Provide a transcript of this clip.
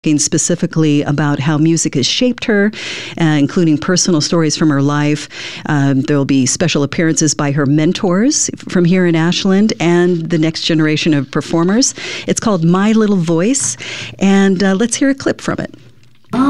specifically about how music has shaped her, including personal stories from her life. There will be special appearances by her mentors from here in Ashland and the next generation of performers. It's called My Little Voice, and let's hear a clip from it.